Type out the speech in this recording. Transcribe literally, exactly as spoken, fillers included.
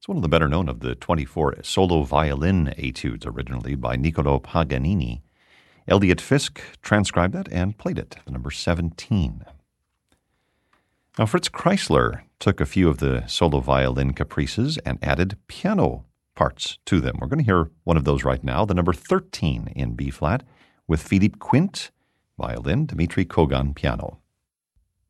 It's one of the better known of the twenty-four solo violin etudes, originally by Niccolo Paganini. Elliot Fisk transcribed it and played it, the number seventeen. Now, Fritz Kreisler took a few of the solo violin caprices and added piano parts to them. We're going to hear one of those right now, the number thirteen in B-flat, with Philippe Quint, violin, Dmitri Kogan, piano.